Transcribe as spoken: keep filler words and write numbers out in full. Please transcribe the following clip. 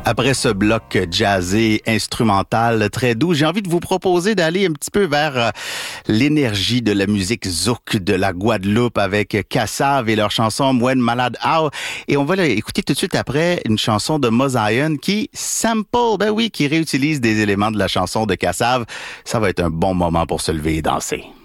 Après ce bloc jazzé, instrumental, très doux, j'ai envie de vous proposer d'aller un petit peu vers euh, l'énergie de la musique zouk de la Guadeloupe avec Kassav et leur chanson Mwen Malade How. Et on va là, écouter tout de suite après une chanson de Mozion qui sample, ben oui, qui réutilise des éléments de la chanson de Kassav. Ça va être un bon moment pour se lever et danser.